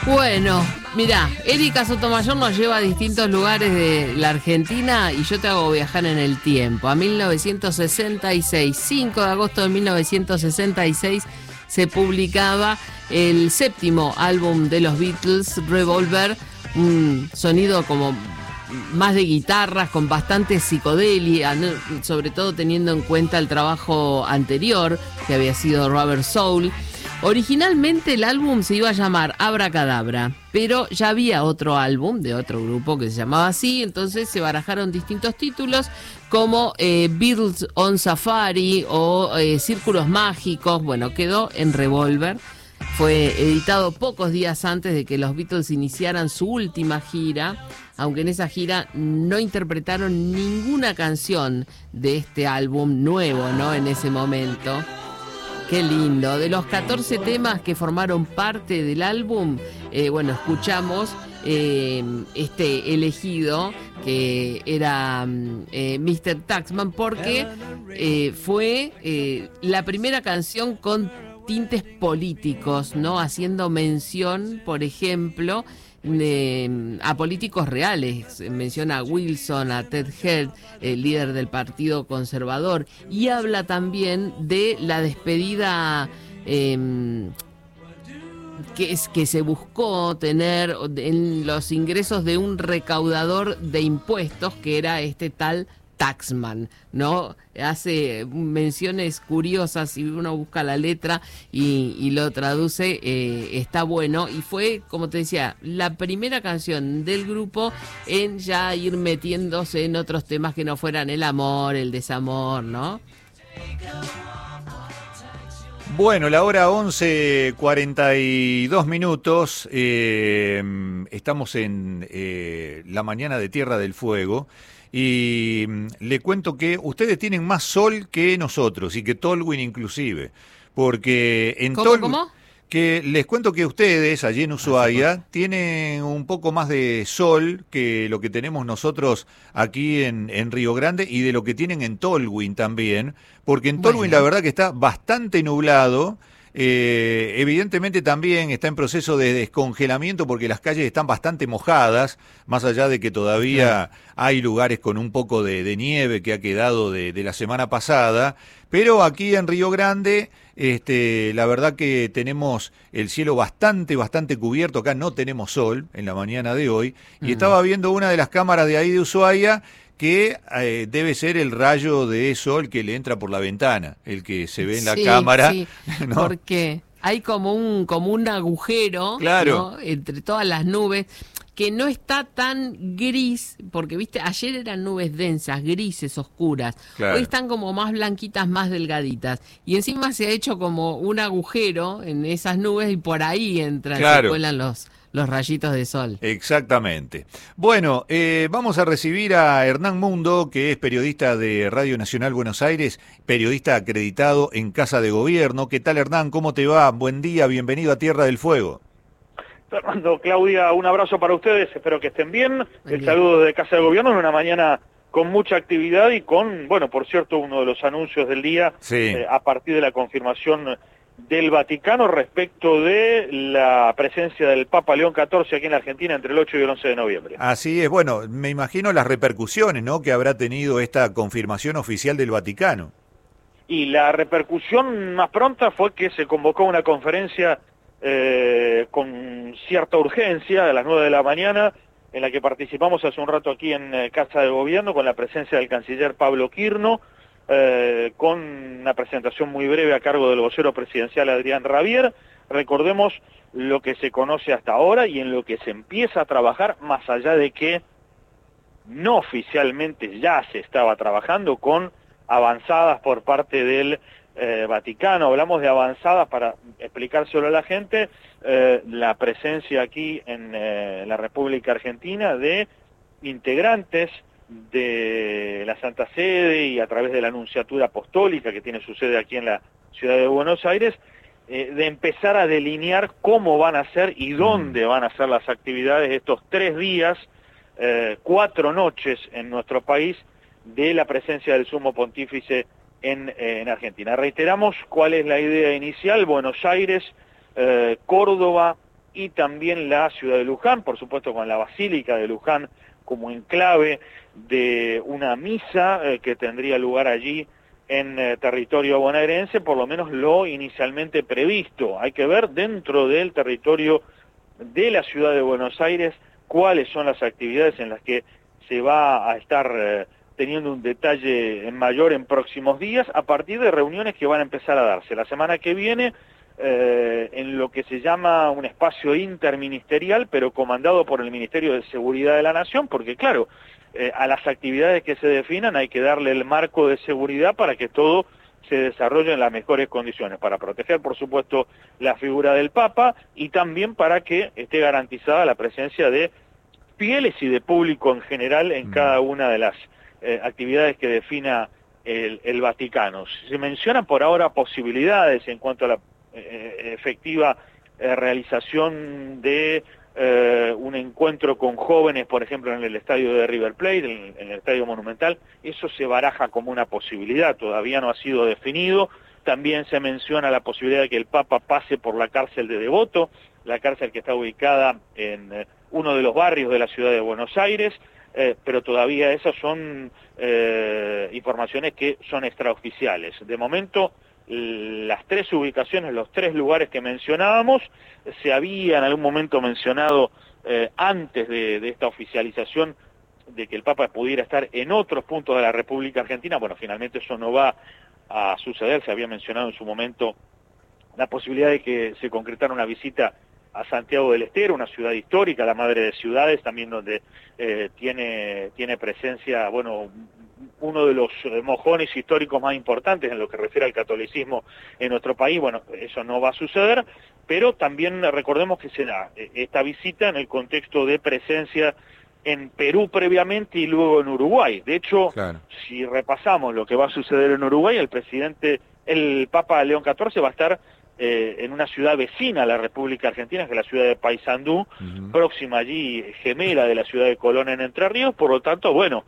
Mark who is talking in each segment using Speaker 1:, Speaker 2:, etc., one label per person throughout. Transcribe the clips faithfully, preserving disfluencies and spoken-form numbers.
Speaker 1: Bueno, mirá, Erika Sotomayor nos lleva a distintos lugares de la Argentina y yo te hago viajar en el tiempo. A mil novecientos sesenta y seis, cinco de agosto de mil novecientos sesenta y seis, se publicaba el séptimo álbum de los Beatles, Revolver, un sonido como más de guitarras, con bastante psicodelia, ¿no? Sobre todo teniendo en cuenta el trabajo anterior, que había sido Rubber Soul. Originalmente el álbum se iba a llamar Abracadabra, pero ya había otro álbum de otro grupo que se llamaba así, entonces se barajaron distintos títulos como eh, Beatles on Safari o eh, Círculos Mágicos. Bueno, quedó en Revolver. Fue editado pocos días antes de que los Beatles iniciaran su última gira, aunque en esa gira no interpretaron ninguna canción de este álbum nuevo, ¿no? En ese momento. Qué lindo. De los catorce temas que formaron parte del álbum, eh, bueno, escuchamos eh, este elegido, que era eh, mister Taxman, porque eh, fue eh, la primera canción con tintes políticos, ¿no? Haciendo mención, por ejemplo, de, a políticos reales. Menciona a Wilson, a Ted Head, el líder del Partido Conservador, y habla también de la despedida eh, que, es, que se buscó tener en los ingresos de un recaudador de impuestos, que era este tal Taxman, ¿no? Hace menciones curiosas, si uno busca la letra y, y lo traduce, eh, está bueno. Y fue, como te decía, la primera canción del grupo en ya ir metiéndose en otros temas que no fueran el amor, el desamor, ¿no?
Speaker 2: Bueno, la hora once cuarenta y dos minutos, eh, estamos en eh, la mañana de Tierra del Fuego. Y le cuento que ustedes tienen más sol que nosotros y que Tolwyn inclusive, porque en
Speaker 1: ¿Cómo,
Speaker 2: Tolwyn,
Speaker 1: cómo?
Speaker 2: que les cuento que ustedes allí en Ushuaia tienen un poco más de sol que lo que tenemos nosotros aquí en, en Río Grande, y de lo que tienen en Tolwyn también, porque en Tolwyn
Speaker 1: Bueno.
Speaker 2: la verdad que está bastante nublado. Eh, evidentemente también está en proceso de descongelamiento porque las calles están bastante mojadas, más allá de que todavía hay lugares con un poco de, de nieve que ha quedado de, de la semana pasada, pero aquí en Río Grande este, la verdad que tenemos el cielo bastante, bastante cubierto. Acá no tenemos sol en la mañana de hoy, y
Speaker 1: Mm.
Speaker 2: estaba viendo una de las cámaras de ahí de Ushuaia, que eh, debe ser el rayo de sol que le entra por la ventana, el que se ve en la
Speaker 1: Sí,
Speaker 2: cámara,
Speaker 1: sí,
Speaker 2: ¿no?
Speaker 1: porque hay como un, como un agujero,
Speaker 2: Claro.
Speaker 1: ¿no? Entre todas las nubes, que no está tan gris, porque viste, ayer eran nubes densas, grises, oscuras.
Speaker 2: Claro.
Speaker 1: Hoy están como más blanquitas, más delgaditas. Y encima se ha hecho como un agujero en esas nubes y por ahí entran,
Speaker 2: Claro.
Speaker 1: se cuelan los, los rayitos de sol.
Speaker 2: Exactamente. Bueno, eh, vamos a recibir a Hernán Mundo, que es periodista de Radio Nacional Buenos Aires, periodista acreditado en Casa de Gobierno. ¿Qué tal, Hernán? ¿Cómo te va? Buen día, bienvenido a Tierra del Fuego.
Speaker 3: Fernando, Claudia, un abrazo para ustedes, espero que estén bien.
Speaker 1: Buen
Speaker 3: El
Speaker 1: día.
Speaker 3: saludo de Casa de Gobierno en una mañana con mucha actividad y con, bueno, por cierto, uno de los anuncios del día,
Speaker 2: Sí.
Speaker 3: eh, a partir de la confirmación del Vaticano respecto de la presencia del Papa León catorce aquí en la Argentina entre el ocho y el once de noviembre.
Speaker 2: Así es, bueno, me imagino las repercusiones, ¿no?, que habrá tenido esta confirmación oficial del Vaticano.
Speaker 3: Y la repercusión más pronta fue que se convocó una conferencia eh, con cierta urgencia a las nueve de la mañana, en la que participamos hace un rato aquí en eh, Casa de Gobierno con la presencia del canciller Pablo Quirno, eh, con una presentación muy breve a cargo del vocero presidencial Adrián Rabier. Recordemos lo que se conoce hasta ahora y en lo que se empieza a trabajar, más allá de que no oficialmente ya se estaba trabajando con avanzadas por parte del eh, Vaticano. Hablamos de avanzadas para explicárselo a la gente, eh, la presencia aquí en eh, la República Argentina de integrantes de la Santa Sede y a través de la Nunciatura Apostólica, que tiene su sede aquí en la ciudad de Buenos Aires, eh, de empezar a delinear cómo van a ser y dónde van a ser las actividades de estos tres días, eh, cuatro noches en nuestro país, de la presencia del Sumo Pontífice en, eh, en Argentina. Reiteramos cuál es la idea inicial: Buenos Aires, eh, Córdoba, y también la ciudad de Luján, por supuesto con la Basílica de Luján como enclave de una misa eh, que tendría lugar allí en eh, territorio bonaerense, por lo menos lo inicialmente previsto. Hay que ver dentro del territorio de la ciudad de Buenos Aires cuáles son las actividades en las que se va a estar eh, teniendo un detalle mayor en próximos días, a partir de reuniones que van a empezar a darse. La semana que viene, eh, en lo que se llama un espacio interministerial, pero comandado por el Ministerio de Seguridad de la Nación, porque claro, eh, a las actividades que se definan hay que darle el marco de seguridad para que todo se desarrolle en las mejores condiciones, para proteger, por supuesto, la figura del Papa y también para que esté garantizada la presencia de fieles y de público en general en cada una de las eh, actividades que defina el, el Vaticano. Se mencionan por ahora posibilidades en cuanto a la eh, efectiva eh, realización de eh, un encuentro con jóvenes, por ejemplo, en el estadio de River Plate, en, en el estadio Monumental. Eso se baraja como una posibilidad, todavía no ha sido definido. También se menciona la posibilidad de que el Papa pase por la cárcel de Devoto, la cárcel que está ubicada en eh, uno de los barrios de la ciudad de Buenos Aires, eh, pero todavía esas son eh, informaciones que son extraoficiales. De momento, las tres ubicaciones, los tres lugares que mencionábamos, se había en algún momento mencionado eh, antes de, de esta oficialización de que el Papa pudiera estar en otros puntos de la República Argentina. Bueno, finalmente eso no va a suceder. Se había mencionado en su momento la posibilidad de que se concretara una visita a Santiago del Estero, una ciudad histórica, la madre de ciudades, también donde eh, tiene, tiene presencia, bueno, uno de los mojones históricos más importantes en lo que refiere al catolicismo en nuestro país. Bueno, eso no va a suceder, pero también recordemos que se da esta visita en el contexto de presencia en Perú previamente y luego en Uruguay. De hecho, claro, si repasamos lo que va a suceder en Uruguay, el presidente, el Papa León catorce va a estar eh, en una ciudad vecina a la República Argentina, que es la ciudad de Paysandú, uh-huh, próxima allí, gemela de la ciudad de Colón en Entre Ríos. Por lo tanto, bueno,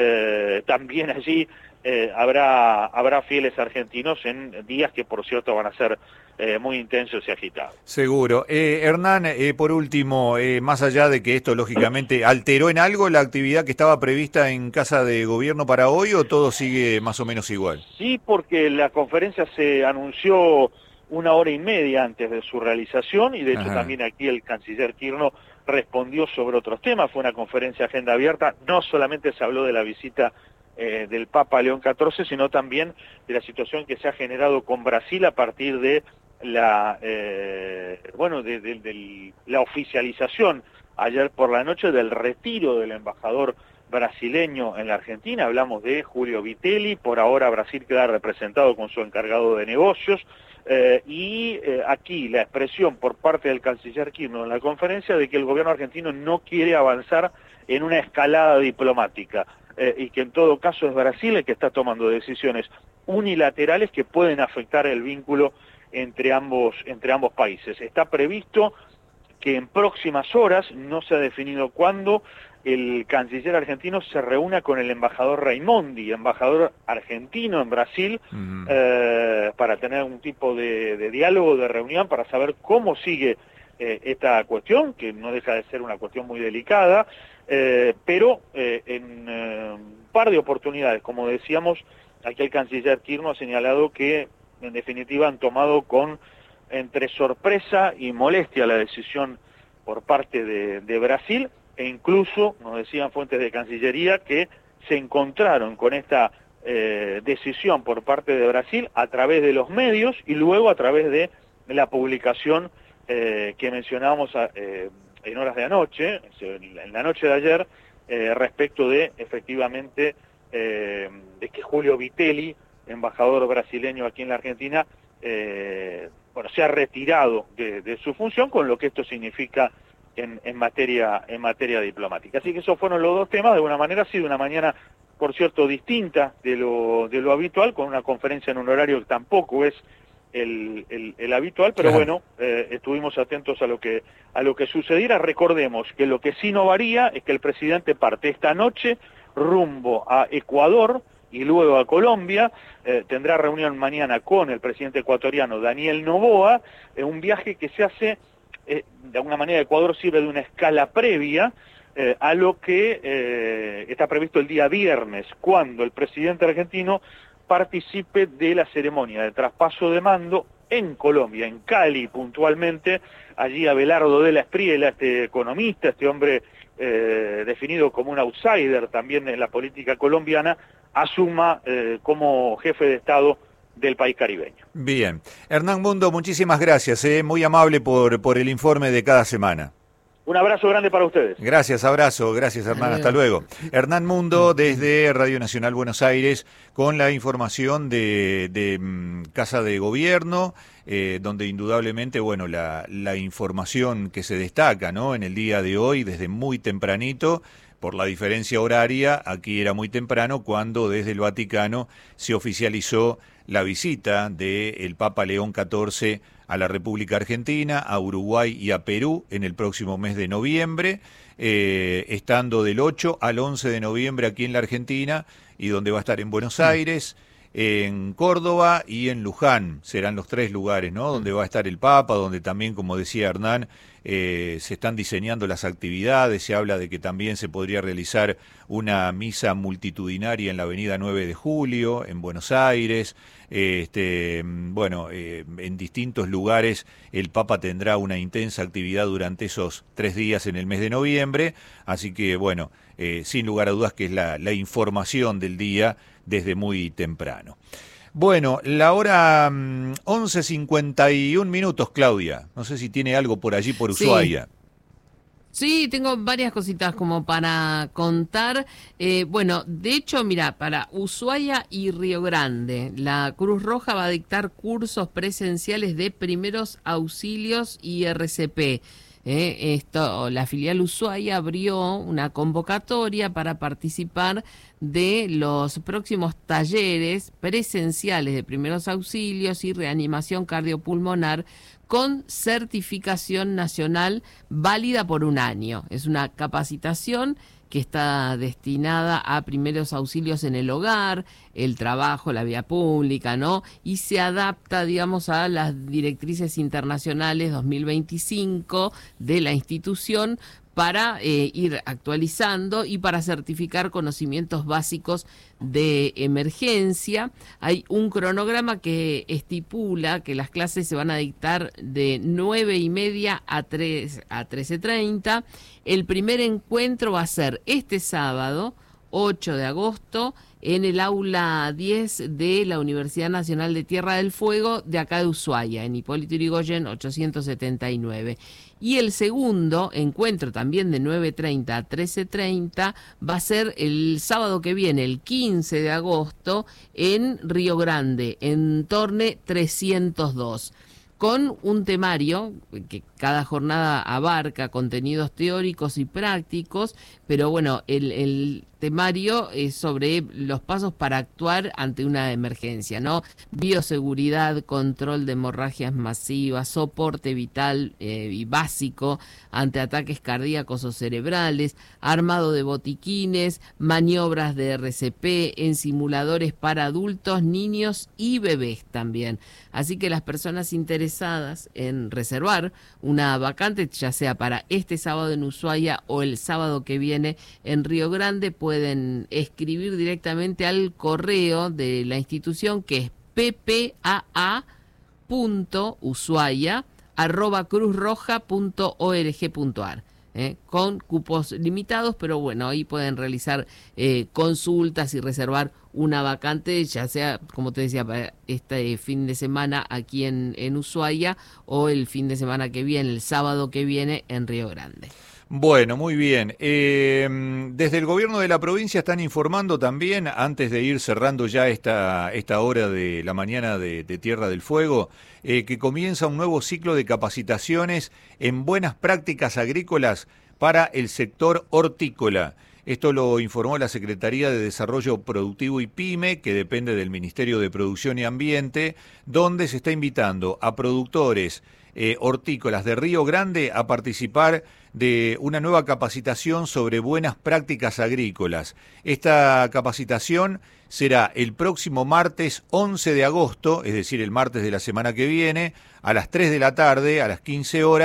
Speaker 3: eh, también allí eh, habrá, habrá fieles argentinos en días que, por cierto, van a ser Eh, muy intensos y agitados.
Speaker 2: Seguro. Eh, Hernán, eh, por último, eh, más allá de que esto lógicamente alteró en algo la actividad que estaba prevista en Casa de Gobierno para hoy, ¿o todo sigue más o menos igual?
Speaker 3: Sí, porque la conferencia se anunció una hora y media antes de su realización y de hecho, ajá, también aquí el canciller Kirchner respondió sobre otros temas. Fue una conferencia agenda abierta, no solamente se habló de la visita eh, del Papa León catorce, sino también de la situación que se ha generado con Brasil a partir de la eh, bueno de, de, de la oficialización ayer por la noche del retiro del embajador brasileño en la Argentina. Hablamos de Julio Vitelli. Por ahora Brasil queda representado con su encargado de negocios, eh, y eh, aquí la expresión por parte del canciller Kirchner en la conferencia de que el gobierno argentino no quiere avanzar en una escalada diplomática, eh, y que en todo caso es Brasil el que está tomando decisiones unilaterales que pueden afectar el vínculo entre ambos, entre ambos países. Está previsto que en próximas horas, no se ha definido cuándo, el canciller argentino se reúna con el embajador Raimondi, embajador argentino en Brasil, uh-huh, eh, para tener un tipo de, de diálogo, de reunión, para saber cómo sigue eh, esta cuestión, que no deja de ser una cuestión muy delicada, eh, pero eh, en eh, un par de oportunidades, como decíamos, aquí el canciller Kirchner ha señalado que en definitiva han tomado con entre sorpresa y molestia la decisión por parte de, de Brasil, e incluso nos decían fuentes de Cancillería que se encontraron con esta eh, decisión por parte de Brasil a través de los medios y luego a través de la publicación eh, que mencionábamos a, eh, en horas de anoche, en la noche de ayer, eh, respecto de efectivamente eh, de que Julio Vitelli, embajador brasileño aquí en la Argentina, eh, bueno, se ha retirado de, de su función, con lo que esto significa en, en materia en materia diplomática. Así que esos fueron los dos temas. De alguna manera ha sido una mañana, por cierto, distinta de lo de lo habitual, con una conferencia en un horario que tampoco es el, el, el habitual, pero claro, bueno, eh, estuvimos atentos a lo que a lo que sucediera. Recordemos que lo que sí no varía es que el presidente parte esta noche rumbo a Ecuador y luego a Colombia. Eh, tendrá reunión mañana con el presidente ecuatoriano Daniel Noboa, eh, un viaje que se hace eh, de alguna manera Ecuador sirve de una escala previa eh, a lo que eh, está previsto el día viernes, cuando el presidente argentino participe de la ceremonia de traspaso de mando en Colombia, en Cali puntualmente. Allí Abelardo de la Espriella, este economista, este hombre eh, definido como un outsider también en la política colombiana, asuma eh, como jefe de Estado del país caribeño.
Speaker 2: Bien. Hernán Mundo, muchísimas gracias, eh, muy amable por, por el informe de cada semana.
Speaker 3: Un abrazo grande para ustedes.
Speaker 2: Gracias, abrazo, gracias Hernán, hasta luego. Hernán Mundo desde Radio Nacional Buenos Aires con la información de, de um, Casa de Gobierno, eh, donde indudablemente, bueno, la, la información que se destaca, ¿no?, en el día de hoy, desde muy tempranito, por la diferencia horaria, aquí era muy temprano cuando desde el Vaticano se oficializó la visita del Papa León catorce a la República Argentina, a Uruguay y a Perú en el próximo mes de noviembre, eh, estando del ocho al once de noviembre aquí en la Argentina, y donde va a estar en Buenos Aires, en Córdoba y en Luján. Serán los tres lugares, ¿no?, donde va a estar el Papa, donde también, como decía Hernán, eh, se están diseñando las actividades. Se habla de que también se podría realizar una misa multitudinaria en la avenida nueve de julio, en Buenos Aires. Este, bueno, eh, en distintos lugares el Papa tendrá una intensa actividad durante esos tres días en el mes de noviembre, así que bueno, eh, sin lugar a dudas que es la, la información del día desde muy temprano. Bueno, la hora um, once cincuenta y un minutos, Claudia, no sé si tiene algo por allí por Ushuaia.
Speaker 1: Sí. Sí, tengo varias cositas como para contar. Eh, bueno, de hecho, mira, para Ushuaia y Río Grande, la Cruz Roja va a dictar cursos presenciales de primeros auxilios y R C P. Eh, esto, la filial Ushuaia abrió una convocatoria para participar de los próximos talleres presenciales de primeros auxilios y reanimación cardiopulmonar con certificación nacional válida por un año. Es una capacitación que está destinada a primeros auxilios en el hogar, el trabajo, la vía pública, ¿no? Y se adapta, digamos, a las directrices internacionales dos mil veinticinco de la institución para eh, ir actualizando y para certificar conocimientos básicos de emergencia. Hay un cronograma que estipula que las clases se van a dictar de nueve y media a tres a trece treinta. El primer encuentro va a ser este sábado, ocho de agosto, en el aula diez de la Universidad Nacional de Tierra del Fuego de acá de Ushuaia, en Hipólito Yrigoyen ochocientos setenta y nueve. Y el segundo encuentro, también de nueve treinta a trece treinta, va a ser el sábado que viene, el quince de agosto, en Río Grande, en Torne trescientos dos. Con un temario que cada jornada abarca contenidos teóricos y prácticos, pero bueno, el, el temario es sobre los pasos para actuar ante una emergencia, ¿no? Bioseguridad, control de hemorragias masivas, soporte vital eh, y básico ante ataques cardíacos o cerebrales, armado de botiquines, maniobras de R C P en simuladores para adultos, niños y bebés también. Así que las personas interesadas en reservar una vacante, ya sea para este sábado en Ushuaia o el sábado que viene en Río Grande, pueden escribir directamente al correo de la institución, que es ppaa punto ushuaia arroba cruzroja punto org punto ar. Eh, con cupos limitados, pero bueno, ahí pueden realizar eh, consultas y reservar una vacante, ya sea, como te decía, para este fin de semana aquí en, en Ushuaia o el fin de semana que viene, el sábado que viene en Río Grande.
Speaker 2: Bueno, muy bien. Eh, desde el gobierno de la provincia están informando también, antes de ir cerrando ya esta, esta hora de la mañana de, de Tierra del Fuego, eh, que comienza un nuevo ciclo de capacitaciones en buenas prácticas agrícolas para el sector hortícola. Esto lo informó la Secretaría de Desarrollo Productivo y PYME, que depende del Ministerio de Producción y Ambiente, donde se está invitando a productores eh, hortícolas de Río Grande a participar de una nueva capacitación sobre buenas prácticas agrícolas. Esta capacitación será el próximo martes once de agosto, es decir, el martes de la semana que viene, a las tres de la tarde, a las quince horas,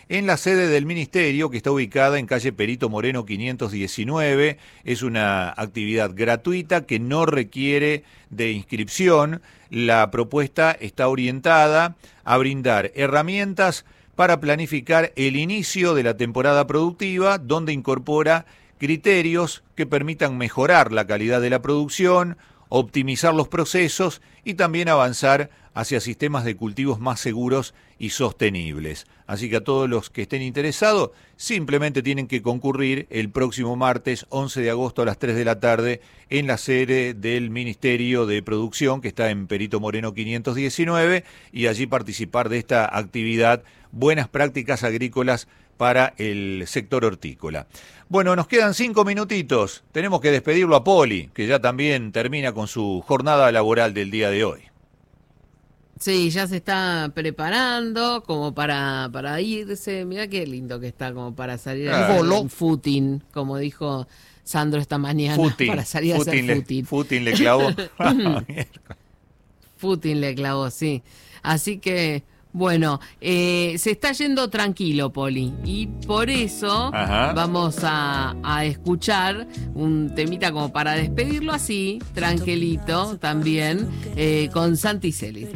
Speaker 2: en la sede del Ministerio, que está ubicada en calle Perito Moreno quinientos diecinueve. Es una actividad gratuita que no requiere de inscripción. La propuesta está orientada a brindar herramientas para planificar el inicio de la temporada productiva, donde incorpora criterios que permitan mejorar la calidad de la producción, optimizar los procesos y también avanzar hacia sistemas de cultivos más seguros y sostenibles. Así que a todos los que estén interesados, simplemente tienen que concurrir el próximo martes once de agosto a las tres de la tarde en la sede del Ministerio de Producción, que está en Perito Moreno quinientos diecinueve, y allí participar de esta actividad, Buenas Prácticas Agrícolas para el sector hortícola. Bueno, nos quedan cinco minutitos. Tenemos que despedirlo a Poli, que ya también termina con su jornada laboral del día de hoy.
Speaker 1: Sí, ya se está preparando como para, para irse. Mirá qué lindo que está como para salir a hacer un footing, como dijo Sandro esta mañana.
Speaker 2: Footing,
Speaker 1: para salir a
Speaker 2: footing
Speaker 1: hacer
Speaker 2: le,
Speaker 1: footing.
Speaker 2: Footing le clavó.
Speaker 1: Footing le clavó, sí. Así que, bueno, eh, se está yendo tranquilo, Poli. Y por eso
Speaker 2: Ajá.
Speaker 1: vamos a, a escuchar un temita como para despedirlo así, tranquilito también, eh, con Santi Celis.